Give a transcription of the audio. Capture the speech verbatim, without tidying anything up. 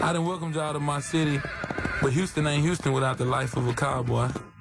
I done welcomed y'all to my city, but Houston ain't Houston without the life of a cowboy.